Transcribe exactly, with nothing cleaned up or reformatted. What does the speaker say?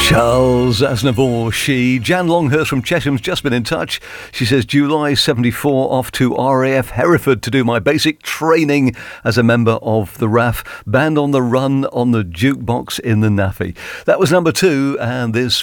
Charles Aznavour, she. Jan Longhurst from Chetham's just been in touch. She says, July seventy-four, off to R A F Hereford to do my basic training as a member of the R A F. Band on the run on the jukebox in the naffy. That was number two, and this